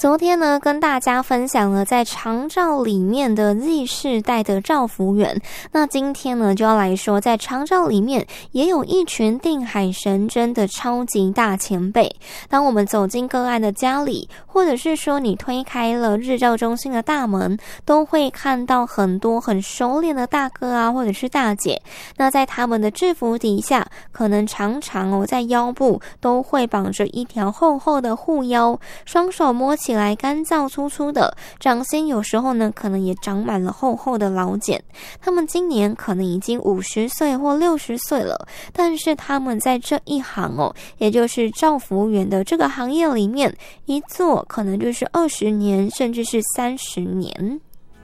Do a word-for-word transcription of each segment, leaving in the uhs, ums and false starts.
昨天呢，跟大家分享了在长照里面的 Z 世代的照服员。那今天呢，就要来说，在长照里面也有一群定海神针的超级大前辈。当我们走进个案的家里，或者是说你推开了日照中心的大门，都会看到很多很熟练的大哥啊，或者是大姐。那在他们的制服底下，可能常常哦，在腰部都会绑着一条厚厚的护腰，双手摸起来干燥粗粗的，掌心有时候呢可能也长满了厚厚的老茧。他们今年可能已经五十岁或六十岁了，但是他们在这一行哦，也就是照服务员的这个行业里面，一做可能就是二十年，甚至是三十年。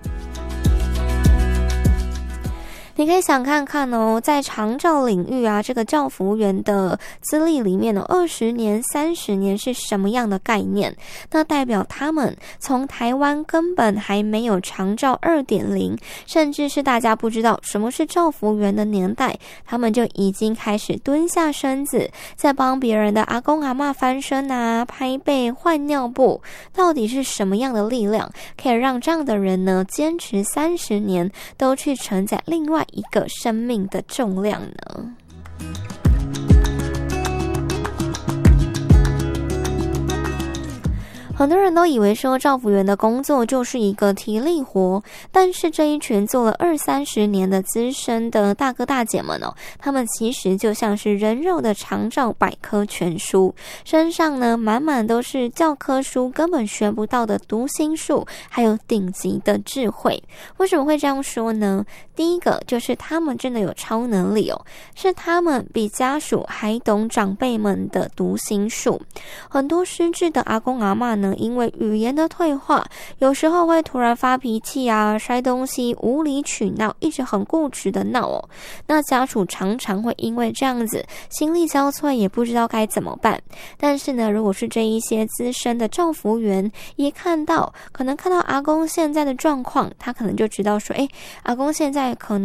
你可以想看看哦，在长照领域啊，这个照服务员的资历里面呢，二十年、三十年是什么样的概念？那代表他们从台湾根本还没有长照 二点零， 甚至是大家不知道什么是照服务员的年代，他们就已经开始蹲下身子，在帮别人的阿公阿嬷翻身啊、拍背、换尿布。到底是什么样的力量，可以让这样的人呢，坚持三十年都去承载另外一个生命的重量呢？很多人都以为说照服员的工作就是一个体力活，但是这一群做了二三十年的资深的大哥大姐们哦，他们其实就像是人肉的长照百科全书，身上呢满满都是教科书根本学不到的读心术，还有顶级的智慧。为什么会这样说呢？第一个就是他们真的有超能力哦，是他们比家属还懂长辈们的读心术。很多失智的阿公阿嬷呢，因为语言的退化，有时候会突然发脾气啊，摔东西，无理取闹，一直很固执的闹哦。那家属常常会因为这样子心力交瘁，也不知道该怎么办。但是呢，如果是这一些资深的照服员，一看到可能看到阿公现在的状况，他可能就知道说，诶，阿公现在可能